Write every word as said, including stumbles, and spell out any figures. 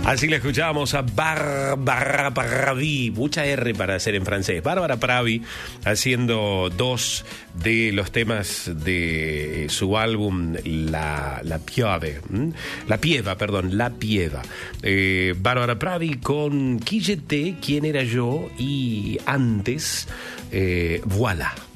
Así le escuchábamos a Barbara Pravi, mucha R para hacer en francés. Barbara Pravi haciendo dos de los temas de su álbum La, la Pieve, ¿m? La Pieva, perdón, La Pieva. Eh, Barbara Pravi con Qui j'étais, quién era yo, y antes, eh, Voilà.